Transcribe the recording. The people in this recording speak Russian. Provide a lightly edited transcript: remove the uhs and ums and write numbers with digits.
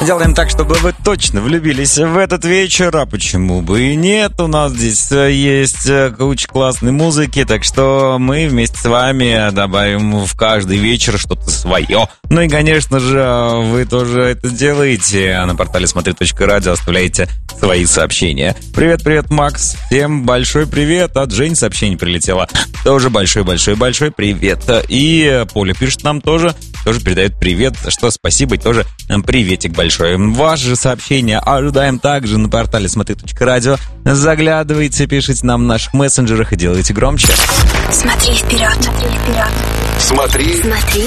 Делаем так, чтобы вы точно влюбились в этот вечер, а почему бы и нет? У нас здесь есть куча классной музыки, так что мы вместе с вами добавим в каждый вечер что-то свое. Ну и, конечно же, вы тоже это делаете. На портале смотри.радио оставляете свои сообщения. Привет, Макс. Всем большой привет. От Жени сообщение прилетело. Тоже большой-большой-большой привет. И Поля пишет нам тоже передает привет, за что спасибо и тоже приветик большой. Ваше же сообщение ожидаем также на портале смотри.радио. Заглядывайте, пишите нам в наших мессенджерах и делайте громче. Смотри вперед. Смотри